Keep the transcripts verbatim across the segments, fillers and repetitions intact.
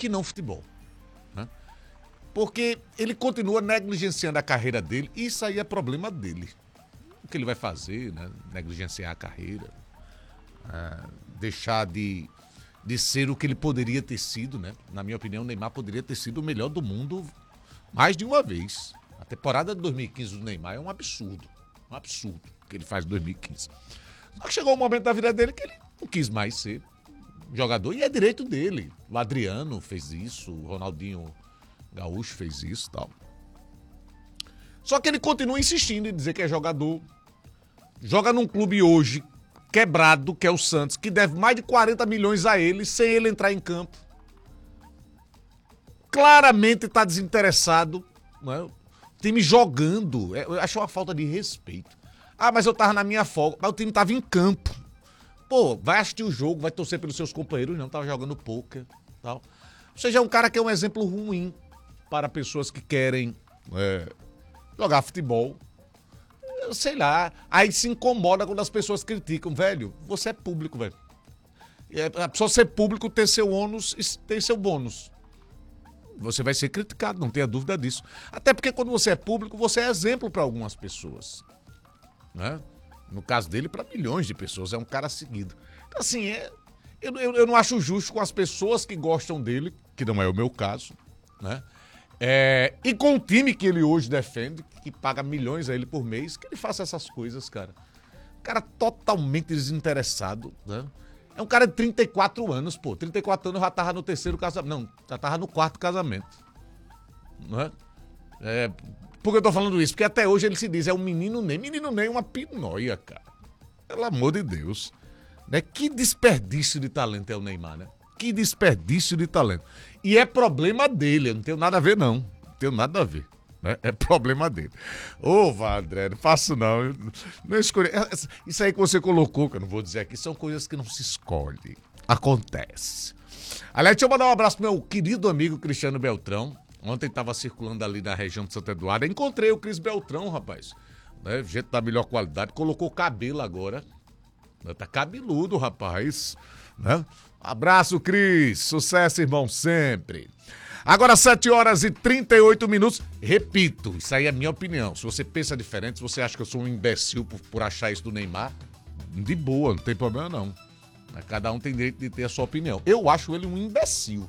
que não futebol. Né? Porque ele continua negligenciando a carreira dele, e isso aí é problema dele. O que ele vai fazer, né? Negligenciar a carreira, ah, deixar de, de ser o que ele poderia ter sido, né? Na minha opinião, o Neymar poderia ter sido o melhor do mundo mais de uma vez. A temporada de dois mil e quinze do Neymar é um absurdo, um absurdo o que ele faz em dois mil e quinze. Só que chegou um momento da vida dele que ele não quis mais ser jogador, e é direito dele. O Adriano fez isso, o Ronaldinho Gaúcho fez isso e tal. Só que ele continua insistindo em dizer que é jogador. Joga num clube hoje quebrado, que é o Santos, que deve mais de quarenta milhões a ele, sem ele entrar em campo. Claramente está desinteressado, né? O time jogando. Eu acho uma falta de respeito. Ah, mas eu tava na minha folga. Mas o time tava em campo. Pô, vai assistir o jogo, vai torcer pelos seus companheiros, não tava jogando pôquer, tal. Ou seja, é um cara que é um exemplo ruim para pessoas que querem é, jogar futebol. Eu sei lá. Aí se incomoda quando as pessoas criticam. Velho, você é público, velho. A pessoa ser público tem seu ônus e tem seu bônus. Você vai ser criticado, não tenha dúvida disso. Até porque quando você é público, você é exemplo para algumas pessoas. Né? No caso dele, para milhões de pessoas. É um cara seguido. Então, assim, é, eu, eu, eu não acho justo com as pessoas que gostam dele, que não é o meu caso, né? É, e com o time que ele hoje defende, que paga milhões a ele por mês, que ele faça essas coisas, cara. Cara totalmente desinteressado, né? É um cara de trinta e quatro anos, pô. trinta e quatro anos já tava no terceiro casamento. Não, já tava no quarto casamento. Não é? É, por que eu tô falando isso? Porque até hoje ele se diz, é um menino Ney. Menino Ney é uma pinóia, cara. Pelo amor de Deus. Né? Que desperdício de talento é o Neymar, né? Que desperdício de talento. E é problema dele, eu não tenho nada a ver, não. Não tenho nada a ver. Né? É problema dele. Ô, André, não faço não. Eu não escolhi. Isso aí que você colocou, que eu não vou dizer aqui, são coisas que não se escolhe. Acontece. Aliás, deixa eu mandar um abraço pro meu querido amigo Cristiano Beltrão. Ontem estava circulando ali na região de Santo Eduardo. Encontrei o Cris Beltrão, rapaz. Né? Gente da melhor qualidade. Colocou cabelo agora. Tá cabeludo, rapaz. Né? Abraço, Cris. Sucesso, irmão, sempre. Agora, sete horas e trinta e oito minutos. Repito, isso aí é minha opinião. Se você pensa diferente, se você acha que eu sou um imbecil por, por achar isso do Neymar, de boa, não tem problema não. Cada um tem direito de ter a sua opinião. Eu acho ele um imbecil.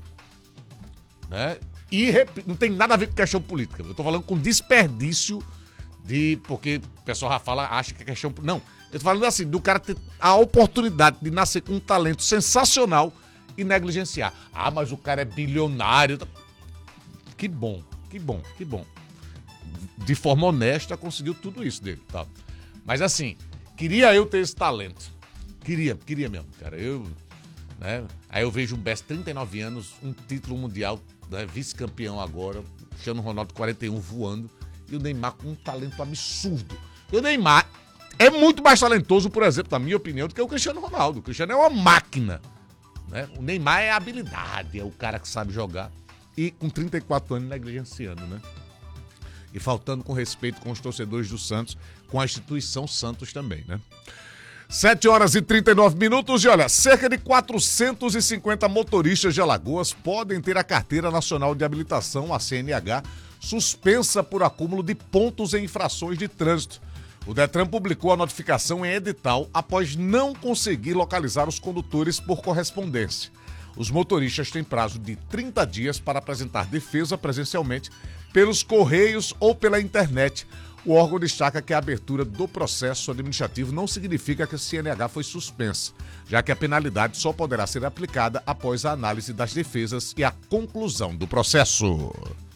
Né? E repito, não tem nada a ver com questão política. Eu tô falando com desperdício de... Porque o pessoal já fala, acha que é questão... Não, eu tô falando assim, do cara ter a oportunidade de nascer com um talento sensacional e negligenciar. Ah, mas o cara é bilionário. Que bom, que bom, que bom. De forma honesta, conseguiu tudo isso dele, tá? Mas assim, queria eu ter esse talento. Queria, queria mesmo, cara. Eu, né? Aí eu vejo um Best, trinta e nove anos, um título mundial, né? Vice-campeão agora, Cristiano Ronaldo, quarenta e um, voando, e o Neymar com um talento absurdo. E o Neymar é muito mais talentoso, por exemplo, na minha opinião, do que o Cristiano Ronaldo. O Cristiano é uma máquina, né? O Neymar é habilidade, é o cara que sabe jogar. E com trinta e quatro anos negligenciando, né? E faltando com respeito com os torcedores do Santos, com a instituição Santos também, né? sete horas e trinta e nove minutos e olha, cerca de quatrocentos e cinquenta motoristas de Alagoas podem ter a Carteira Nacional de Habilitação, a C N H, suspensa por acúmulo de pontos em infrações de trânsito. O Detran publicou a notificação em edital após não conseguir localizar os condutores por correspondência. Os motoristas têm prazo de trinta dias para apresentar defesa presencialmente pelos correios ou pela internet. O órgão destaca que a abertura do processo administrativo não significa que a C N H foi suspensa, já que a penalidade só poderá ser aplicada após a análise das defesas e a conclusão do processo.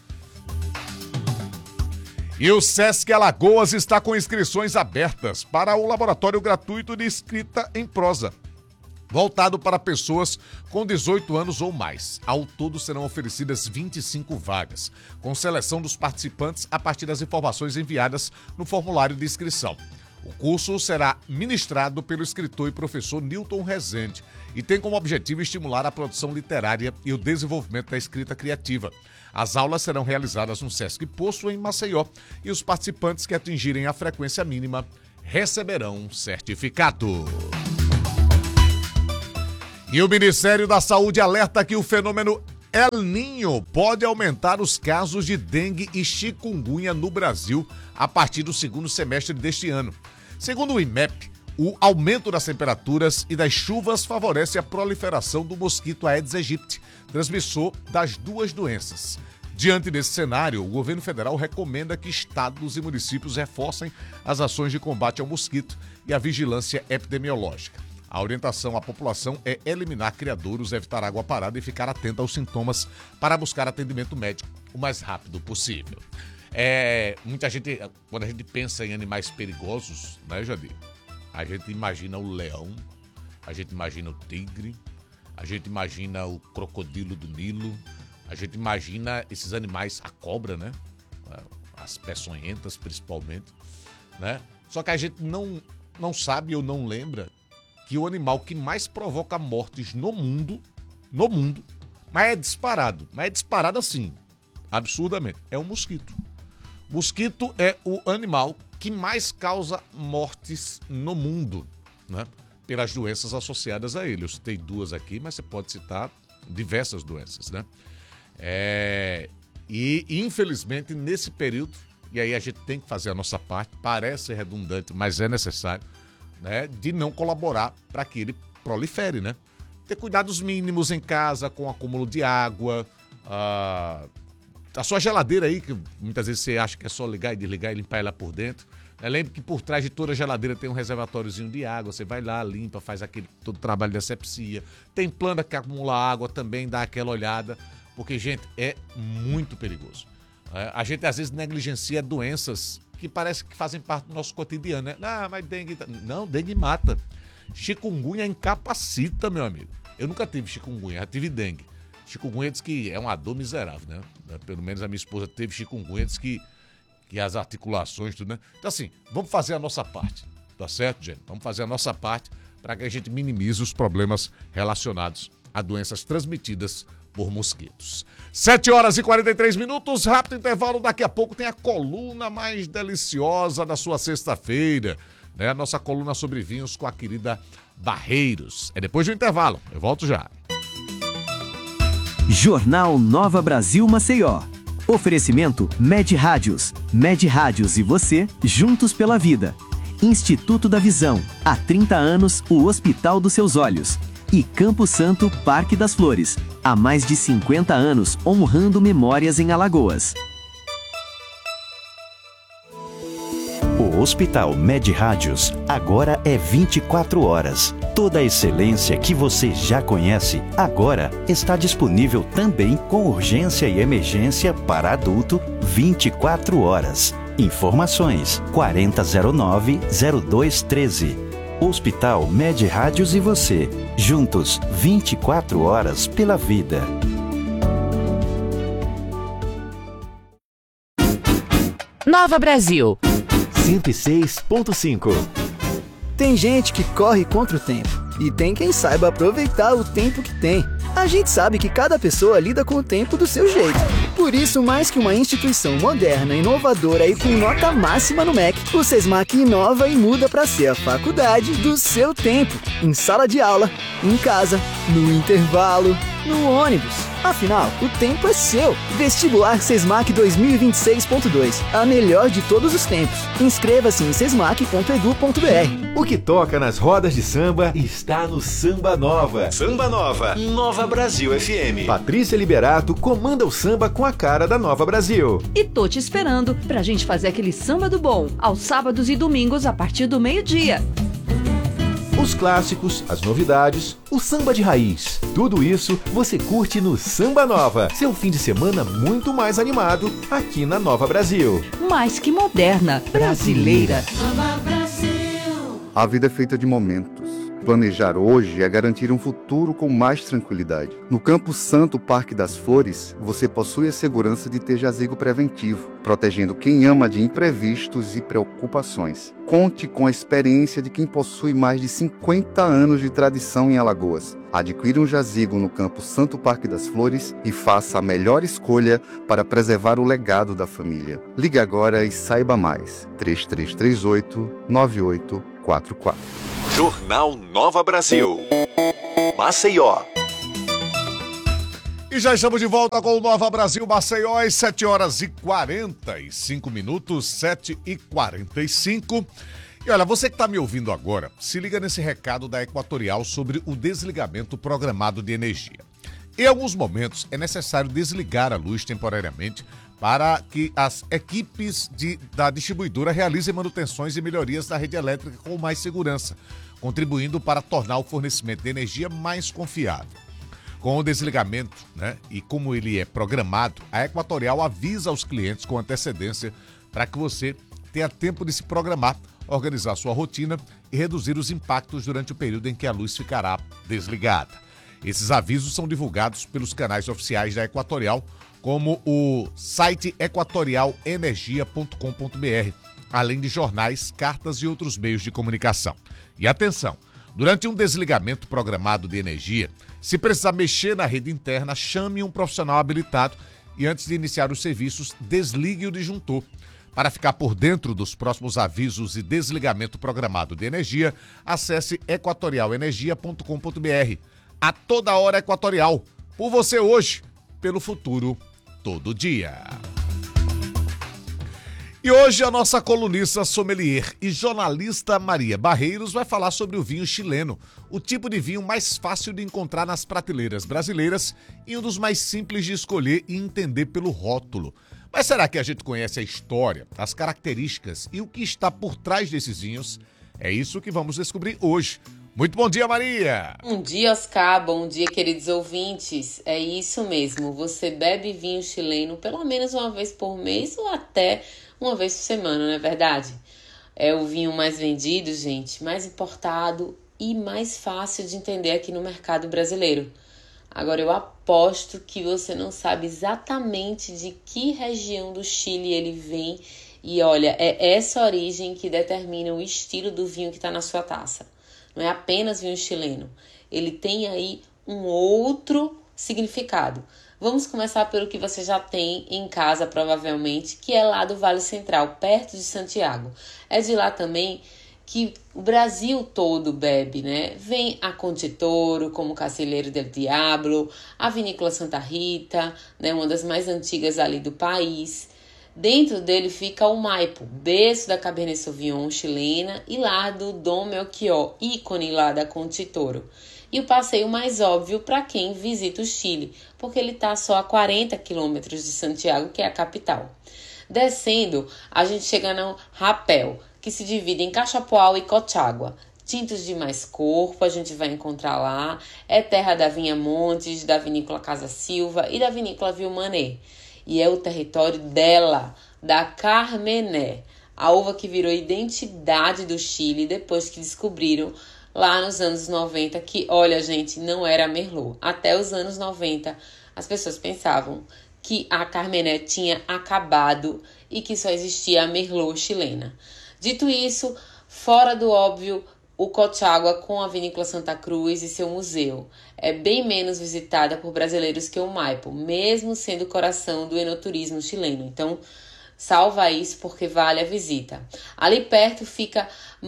E o Sesc Alagoas está com inscrições abertas para o laboratório gratuito de escrita em prosa, voltado para pessoas com dezoito anos ou mais. Ao todo serão oferecidas vinte e cinco vagas, com seleção dos participantes a partir das informações enviadas no formulário de inscrição. O curso será ministrado pelo escritor e professor Newton Rezende e tem como objetivo estimular a produção literária e o desenvolvimento da escrita criativa. As aulas serão realizadas no Sesc Poço, em Maceió, e os participantes que atingirem a frequência mínima receberão certificado. E o Ministério da Saúde alerta que o fenômeno El Niño pode aumentar os casos de dengue e chikungunya no Brasil a partir do segundo semestre deste ano. Segundo o IMEP, o aumento das temperaturas e das chuvas favorece a proliferação do mosquito Aedes aegypti, transmissor das duas doenças. Diante desse cenário, o governo federal recomenda que estados e municípios reforcem as ações de combate ao mosquito e a vigilância epidemiológica. A orientação à população é eliminar criadouros, evitar água parada e ficar atento aos sintomas para buscar atendimento médico o mais rápido possível. É, muita gente, quando a gente pensa em animais perigosos, né, Jadir? A gente imagina o leão, a gente imagina o tigre, a gente imagina o crocodilo do Nilo, a gente imagina esses animais, a cobra, né? As peçonhentas, principalmente, né? Só que a gente não, não sabe ou não lembra que o animal que mais provoca mortes no mundo, no mundo, mas é disparado, mas é disparado assim, absurdamente, é o mosquito. Mosquito é o animal que mais causa mortes no mundo, né? Pelas doenças associadas a ele. Eu citei duas aqui, mas você pode citar diversas doenças, né? É... E, infelizmente, nesse período, e aí a gente tem que fazer a nossa parte, parece redundante, mas é necessário, né, de não colaborar para que ele prolifere, né? Ter cuidados mínimos em casa com o acúmulo de água, a, a sua geladeira aí, que muitas vezes você acha que é só ligar e desligar e limpar ela por dentro. Né? Lembre que por trás de toda a geladeira tem um reservatóriozinho de água, você vai lá, limpa, faz aquele todo o trabalho de asepsia. Tem planta que acumula água também, dá aquela olhada, porque, gente, é muito perigoso. É, a gente às vezes negligencia doenças que parece que fazem parte do nosso cotidiano, né? Ah, mas dengue... Não, dengue mata. Chikungunya incapacita, meu amigo. Eu nunca tive chikungunya, já tive dengue. Chikungunya diz que é uma dor miserável, né? Pelo menos a minha esposa teve chikungunya, diz que, que as articulações, tudo, né? Então, assim, vamos fazer a nossa parte, tá certo, gente? Vamos fazer a nossa parte para que a gente minimize os problemas relacionados a doenças transmitidas por mosquitos. sete horas e quarenta e três minutos, rápido intervalo, daqui a pouco tem a coluna mais deliciosa da sua sexta-feira, né? A nossa coluna sobre vinhos com a querida Barreiros. É depois do intervalo, eu volto já. Jornal Nova Brasil Maceió. Oferecimento Med Rádios. Med Rádios e você, juntos pela vida. Instituto da Visão. Há trinta anos, o Hospital dos Seus Olhos. E Campo Santo, Parque das Flores. Há mais de cinquenta anos, honrando memórias em Alagoas. O Hospital Med Rádios agora é vinte e quatro horas. Toda a excelência que você já conhece, agora está disponível também com urgência e emergência para adulto vinte e quatro horas. Informações quarenta zero nove zero dois treze. Hospital Med Rádios e você, juntos vinte e quatro horas pela vida. Nova Brasil cento e seis ponto cinco. Tem gente que corre contra o tempo e tem quem saiba aproveitar o tempo que tem. A gente sabe que cada pessoa lida com o tempo do seu jeito. Por isso, mais que uma instituição moderna, inovadora e com nota máxima no M E C, o SESMAC inova e muda para ser a faculdade do seu tempo. Em sala de aula, em casa, no intervalo, no ônibus. Afinal, o tempo é seu. Vestibular SESMAC dois mil e vinte e seis ponto dois. A melhor de todos os tempos. Inscreva-se em sesmac ponto edu ponto br. O que toca nas rodas de samba está no Samba Nova. Samba Nova, Nova Brasil F M. Patrícia Liberato comanda o samba com a cara da Nova Brasil. E tô te esperando pra gente fazer aquele samba do bom, aos sábados e domingos a partir do meio-dia. Os clássicos, as novidades, o samba de raiz. Tudo isso você curte no Samba Nova. Seu fim de semana muito mais animado aqui na Nova Brasil. Mais que moderna, brasileira. A vida é feita de momentos. Planejar hoje é garantir um futuro com mais tranquilidade. No Campo Santo Parque das Flores, você possui a segurança de ter jazigo preventivo, protegendo quem ama de imprevistos e preocupações. Conte com a experiência de quem possui mais de cinquenta anos de tradição em Alagoas. Adquira um jazigo no Campo Santo Parque das Flores e faça a melhor escolha para preservar o legado da família. Ligue agora e saiba mais. três três três oito, nove oito quatro quatro. Jornal Nova Brasil. Maceió. E já estamos de volta com o Nova Brasil Maceió, às sete horas e quarenta e cinco minutos, sete e quarenta e cinco. E olha, você que está me ouvindo agora, se liga nesse recado da Equatorial sobre o desligamento programado de energia. Em alguns momentos é necessário desligar a luz temporariamente para que as equipes de, da distribuidora realizem manutenções e melhorias da rede elétrica com mais segurança, contribuindo para tornar o fornecimento de energia mais confiável. Com o desligamento, né, e como ele é programado, a Equatorial avisa aos clientes com antecedência para que você tenha tempo de se programar, organizar sua rotina e reduzir os impactos durante o período em que a luz ficará desligada. Esses avisos são divulgados pelos canais oficiais da Equatorial, como o site equatorial energia ponto com ponto br, além de jornais, cartas e outros meios de comunicação. E atenção! Durante um desligamento programado de energia, se precisar mexer na rede interna, chame um profissional habilitado e antes de iniciar os serviços, desligue o disjuntor. Para ficar por dentro dos próximos avisos e desligamento programado de energia, acesse equatorial energia ponto com ponto br. A toda hora Equatorial. Por você hoje, pelo futuro, todo dia. E hoje a nossa colunista sommelier e jornalista Maria Barreiros vai falar sobre o vinho chileno, o tipo de vinho mais fácil de encontrar nas prateleiras brasileiras e um dos mais simples de escolher e entender pelo rótulo. Mas será que a gente conhece a história, as características e o que está por trás desses vinhos? É isso que vamos descobrir hoje. Muito bom dia, Maria! Bom dia, Oscar. Bom dia, queridos ouvintes. É isso mesmo, você bebe vinho chileno pelo menos uma vez por mês ou até uma vez por semana, não é verdade? É o vinho mais vendido, gente, mais importado e mais fácil de entender aqui no mercado brasileiro. Agora, eu aposto que você não sabe exatamente de que região do Chile ele vem e, olha, é essa origem que determina o estilo do vinho que está na sua taça. Não é apenas vinho chileno, ele tem aí um outro significado. Vamos começar pelo que você já tem em casa, provavelmente, que é lá do Vale Central, perto de Santiago. É de lá também que o Brasil todo bebe, né? Vem a Conchitoro, como Cacilheiro del Diablo, a Vinícola Santa Rita, né? Uma das mais antigas ali do país. Dentro dele fica o Maipo, berço da Cabernet Sauvignon chilena, e lá do Dom Melchior, ícone lá da Conchitoro. E o passeio mais óbvio para quem visita o Chile, porque ele está só a quarenta quilômetros de Santiago, que é a capital. Descendo, a gente chega no Rapel, que se divide em Cachapoal e Cochagua. Tintos de mais corpo, a gente vai encontrar lá. É terra da Vinha Montes, da Vinícola Casa Silva e da Vinícola Vilmané. E é o território dela, da Carmené, a uva que virou identidade do Chile depois que descobriram lá nos anos noventa que, olha, gente, não era Merlot. Até os anos noventa, as pessoas pensavam que a Carmené tinha acabado e que só existia a Merlot chilena. Dito isso, fora do óbvio, o Cochagua com a Vinícola Santa Cruz e seu museu. É bem menos visitada por brasileiros que o Maipo, mesmo sendo o coração do enoturismo chileno. Então, salva isso porque vale a visita. Ali perto fica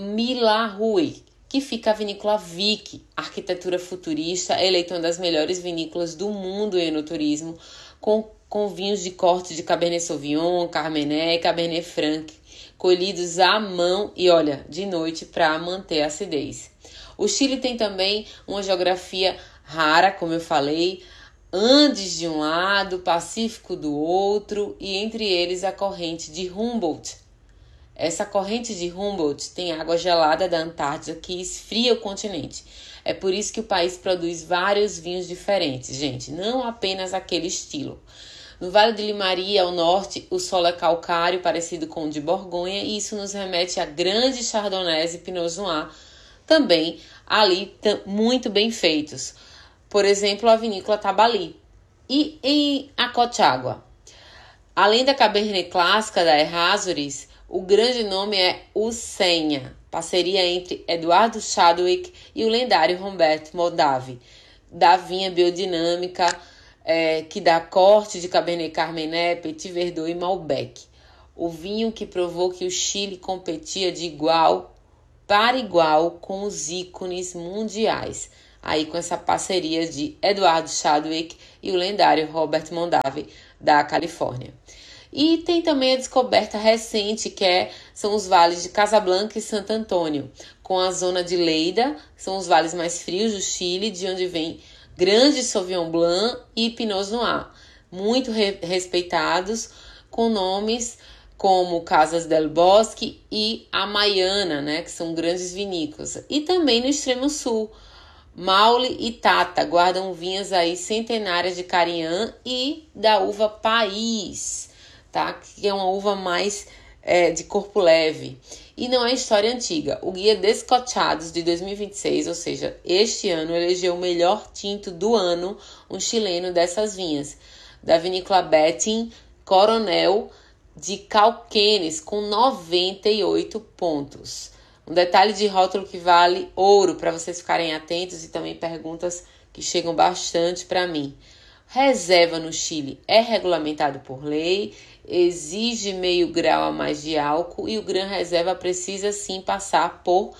Milarrui, que fica a Vinícola Vic, arquitetura futurista, eleita uma das melhores vinícolas do mundo em enoturismo, com, com vinhos de corte de Cabernet Sauvignon, Carmené e Cabernet Franc, colhidos à mão e, olha, de noite para manter a acidez. O Chile tem também uma geografia rara, como eu falei, Andes de um lado, Pacífico do outro e entre eles a corrente de Humboldt. Essa corrente de Humboldt tem água gelada da Antártida que esfria o continente. É por isso que o país produz vários vinhos diferentes, gente, não apenas aquele estilo. No Vale de Limaria, ao norte, o solo é calcário, parecido com o de Borgonha, e isso nos remete a grandes chardonnays e pinot noir, também ali muito bem feitos. Por exemplo, a vinícola Tabali. E em Acochagua, além da Cabernet clássica da Errázuriz, o grande nome é Usenha, parceria entre Eduardo Chadwick e o lendário Humbert Mondavi, da vinha biodinâmica, É, que dá corte de Cabernet Carmené, Petit Verdot e Malbec. O vinho que provou que o Chile competia de igual para igual com os ícones mundiais. aí com essa parceria de Eduardo Chadwick e o lendário Robert Mondavi, da Califórnia. E tem também a descoberta recente, que é, são os vales de Casablanca e Santo Antônio, com a zona de Lleida, são os vales mais frios do Chile, de onde vem grande Sauvignon Blanc e Pinot Noir, muito re- respeitados, com nomes como Casas del Bosque e Amaiana, né, que são grandes vinícolas. E também no extremo sul, Maule e Tata guardam vinhas aí centenárias de Carignan e da uva País, tá? Que é uma uva mais é, de corpo leve. E não é história antiga. O Guia Descochados de dois mil e vinte e seis, ou seja, este ano, elegeu o melhor tinto do ano, um chileno dessas vinhas, da vinícola Betim Coronel de Cauquenes, com noventa e oito pontos. Um detalhe de rótulo que vale ouro, para vocês ficarem atentos, e também perguntas que chegam bastante para mim. Reserva no Chile é regulamentado por lei, exige meio grau a mais de álcool e o Gran Reserva precisa sim passar por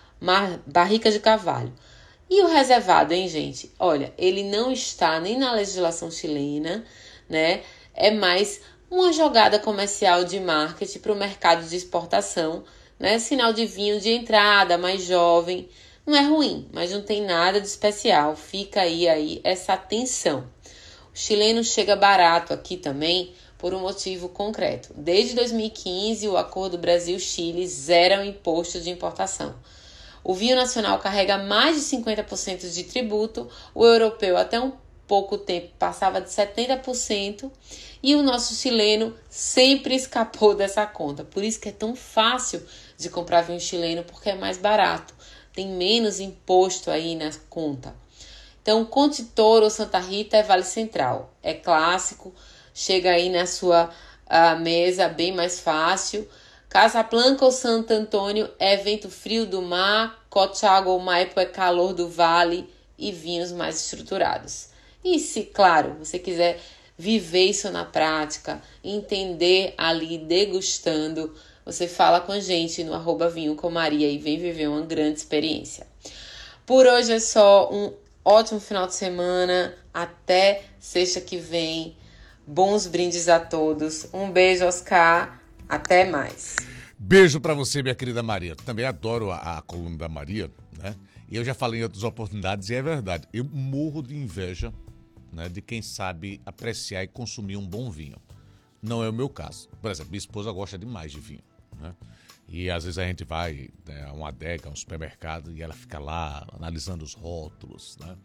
barrica de carvalho. E o reservado, hein, gente? Olha, ele não está nem na legislação chilena, né? É mais uma jogada comercial de marketing para o mercado de exportação, né? Sinal de vinho de entrada, mais jovem. Não é ruim, mas não tem nada de especial. Fica aí, aí essa atenção. O chileno chega barato aqui também por um motivo concreto. Desde dois mil e quinze, o acordo Brasil-Chile zera o imposto de importação. O vinho nacional carrega mais de cinquenta por cento de tributo, o europeu até um pouco tempo passava de setenta por cento e o nosso chileno sempre escapou dessa conta. Por isso que é tão fácil de comprar vinho chileno, porque é mais barato, tem menos imposto aí na conta. Então, Conte Toro ou Santa Rita é Vale Central, é clássico, chega aí na sua uh, mesa bem mais fácil. Casablanca ou Santo Antônio é vento frio do mar, Cochago ou Maipo é calor do vale e vinhos mais estruturados. E se, claro, você quiser viver isso na prática, entender ali, degustando, você fala com a gente no arroba Vinho com Maria e vem viver uma grande experiência. Por hoje é só, um ótimo final de semana, até sexta que vem. Bons brindes a todos. Um beijo, Oscar. Até mais. Beijo pra você, minha querida Maria. Também adoro a, a coluna da Maria, né? E eu já falei em outras oportunidades e é verdade. Eu morro de inveja, né, de quem sabe apreciar e consumir um bom vinho. Não é o meu caso. Por exemplo, minha esposa gosta demais de vinho, né? E às vezes a gente vai, né, a uma adega, a um supermercado, e ela fica lá analisando os rótulos, né?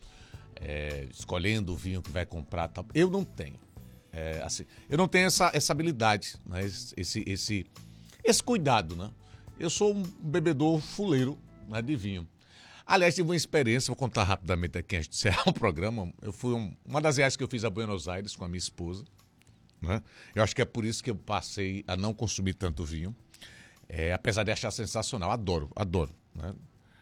É, escolhendo o vinho que vai comprar. Tal. Eu não tenho. É, assim, eu não tenho essa, essa habilidade, né? esse, esse, esse cuidado, né? Eu sou um bebedor fuleiro, né, de vinho. Aliás, tive uma experiência, vou contar rapidamente aqui antes de encerrar o programa. Eu fui um, uma das viagens que eu fiz a Buenos Aires com a minha esposa, né? Eu acho que é por isso que eu passei a não consumir tanto vinho, é, apesar de achar sensacional, adoro, adoro, né?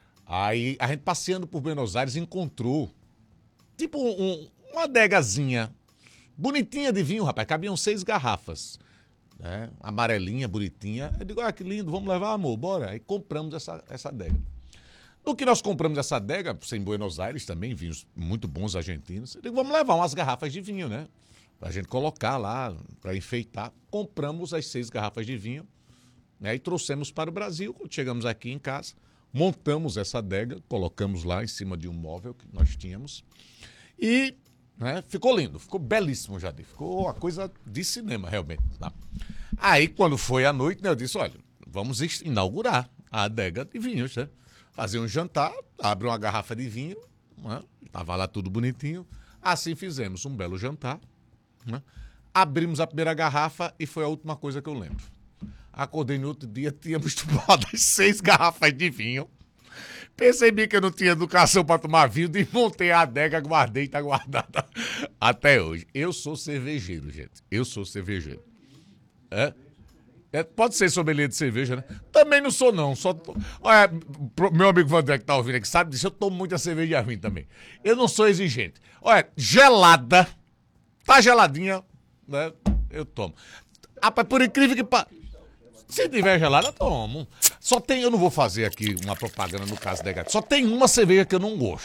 Aí a gente passeando por Buenos Aires encontrou tipo um, uma adegazinha bonitinha de vinho, rapaz. Cabiam seis garrafas, né? Amarelinha, bonitinha. Eu digo, ah, que lindo, vamos levar, amor, bora. Aí compramos essa, essa adega. No que nós compramos essa adega, em Buenos Aires também, vinhos muito bons argentinos. Eu digo, vamos levar umas garrafas de vinho, né? Pra gente colocar lá, pra enfeitar. Compramos as seis garrafas de vinho, né? E trouxemos para o Brasil. Quando chegamos aqui em casa, montamos essa adega, colocamos lá em cima de um móvel que nós tínhamos. E... né? Ficou lindo, ficou belíssimo, Jadir. Ficou uma coisa de cinema, realmente. Tá? Aí, quando foi à noite, né, eu disse, olha, vamos inaugurar a adega de vinhos, né? Fazer um jantar, abre uma garrafa de vinho, né? Tava lá tudo bonitinho. Assim fizemos um belo jantar, né? Abrimos a primeira garrafa e foi a última coisa que eu lembro. Acordei no outro dia, tínhamos tomado as seis garrafas de vinho. Percebi que eu não tinha educação para tomar vinho, desmontei a adega, guardei e tá guardada até hoje. Eu sou cervejeiro, gente. Eu sou cervejeiro. É? É, pode ser sommelier de cerveja, né? Também não sou, não. Só tô... Olha, meu amigo Vandré que tá ouvindo aqui, sabe disso? Eu tomo muita cerveja ruim também. Eu não sou exigente. Olha, gelada, tá geladinha, né? Eu tomo. Rapaz, por incrível que pareça. Se tiver gelada, eu tomo. Só tem, eu não vou fazer aqui uma propaganda no caso da Gata. Só tem uma cerveja que eu não gosto.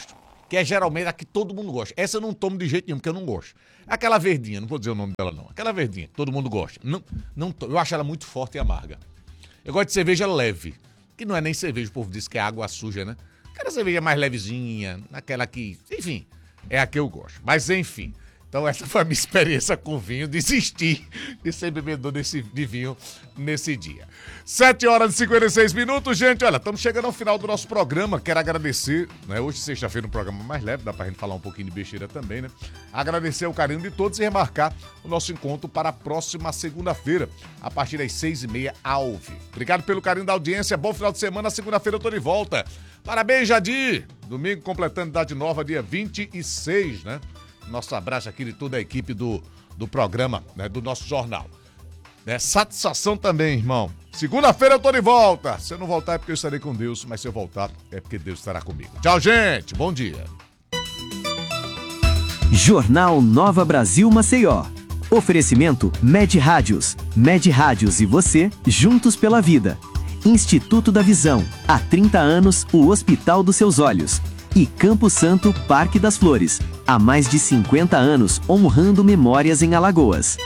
que é geralmente a que todo mundo gosta. Essa eu não tomo de jeito nenhum, porque eu não gosto. Aquela verdinha, não vou dizer o nome dela não. Aquela verdinha, que todo mundo gosta. Não, não to... Eu acho ela muito forte e amarga. Eu gosto de cerveja leve, que não é nem cerveja, o povo diz que é água suja, né? Aquela cerveja mais levezinha, aquela que... Enfim, é a que eu gosto. Mas enfim... Então essa foi a minha experiência com vinho, desisti de ser bebedor desse, de vinho nesse dia. sete horas e cinquenta e seis minutos, gente, olha, estamos chegando ao final do nosso programa, quero agradecer, né, hoje sexta-feira um programa mais leve, dá pra gente falar um pouquinho de besteira também, né, agradecer o carinho de todos e remarcar o nosso encontro para a próxima segunda-feira, a partir das seis e meia ao vivo. Obrigado pelo carinho da audiência, bom final de semana, segunda-feira eu tô de volta. Parabéns, Jadir, domingo completando idade nova, dia vinte e seis, né? Nosso abraço aqui de toda a equipe do, do programa, né, do nosso jornal. Né, satisfação também, irmão. Segunda-feira eu tô de volta. Se eu não voltar é porque eu estarei com Deus, mas se eu voltar é porque Deus estará comigo. Tchau, gente. Bom dia. Jornal Nova Brasil Maceió. Oferecimento Med Rádios. Med Rádios e você, juntos pela vida. Instituto da Visão. Há trinta anos, o Hospital dos Seus Olhos. E Campo Santo, Parque das Flores. Há mais de cinquenta anos, honrando memórias em Alagoas.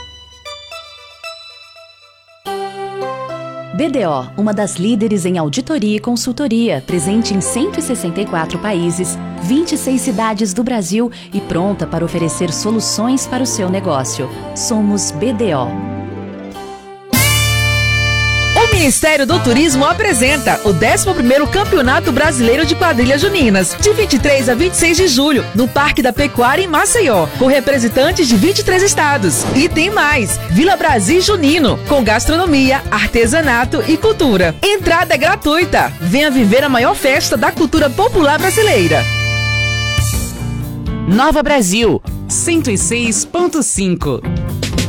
B D O, uma das líderes em auditoria e consultoria, presente em cento e sessenta e quatro países, vinte e seis cidades do Brasil e pronta para oferecer soluções para o seu negócio. Somos B D O. O Ministério do Turismo apresenta o décimo primeiro Campeonato Brasileiro de Quadrilhas Juninas, de vinte e três a vinte e seis de julho, no Parque da Pecuária em Maceió, com representantes de vinte e três estados. E tem mais, Vila Brasil Junino, com gastronomia, artesanato e cultura. Entrada é gratuita. Venha viver a maior festa da cultura popular brasileira. Nova Brasil, cento e seis ponto cinco.